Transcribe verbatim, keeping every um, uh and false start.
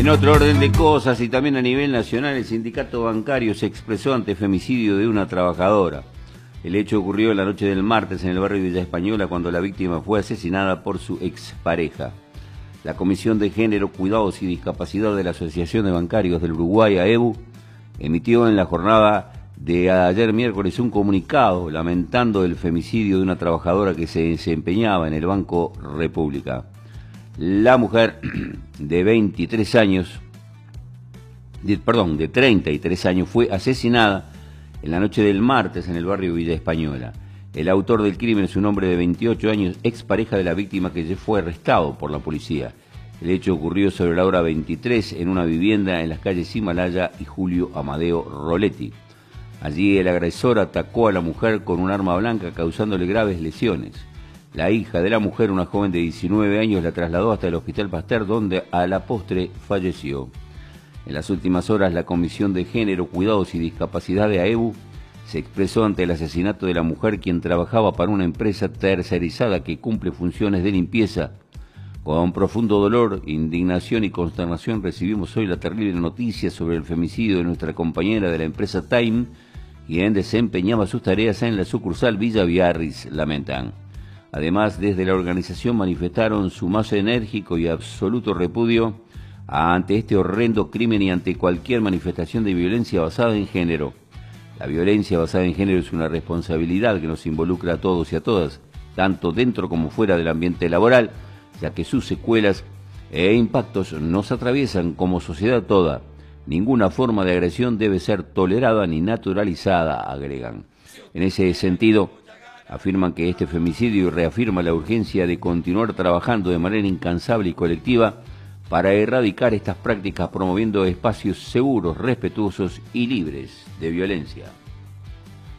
En otro orden de cosas y también a nivel nacional, el sindicato bancario se expresó ante femicidio de una trabajadora. El hecho ocurrió la noche del martes en el barrio Villa Española cuando la víctima fue asesinada por su expareja. La Comisión de Género, Cuidados y Discapacidad de la Asociación de Bancarios del Uruguay, A E B U, emitió en la jornada de ayer miércoles un comunicado lamentando el femicidio de una trabajadora que se desempeñaba en el Banco República. La mujer de veintitrés años, de, perdón, de treinta y tres años, fue asesinada en la noche del martes en el barrio Villa Española. El autor del crimen es un hombre de veintiocho años, expareja de la víctima, que ya fue arrestado por la policía. El hecho ocurrió sobre la hora veintitrés en una vivienda en las calles Himalaya y Julio Amadeo Roletti. Allí el agresor atacó a la mujer con un arma blanca causándole graves lesiones. La hija de la mujer, una joven de diecinueve años, la trasladó hasta el Hospital Pasteur, donde a la postre falleció. En las últimas horas, la Comisión de Género, Cuidados y Discapacidad de A E B U se expresó ante el asesinato de la mujer, quien trabajaba para una empresa tercerizada que cumple funciones de limpieza. Con profundo dolor, indignación y consternación recibimos hoy la terrible noticia sobre el femicidio de nuestra compañera de la empresa Time, quien desempeñaba sus tareas en la sucursal Villa Biarritz, lamentan. Además, desde la organización manifestaron su más enérgico y absoluto repudio ante este horrendo crimen y ante cualquier manifestación de violencia basada en género. La violencia basada en género es una responsabilidad que nos involucra a todos y a todas, tanto dentro como fuera del ambiente laboral, ya que sus secuelas e impactos nos atraviesan como sociedad toda. Ninguna forma de agresión debe ser tolerada ni naturalizada, agregan. En ese sentido, afirman que este femicidio reafirma la urgencia de continuar trabajando de manera incansable y colectiva para erradicar estas prácticas, promoviendo espacios seguros, respetuosos y libres de violencia.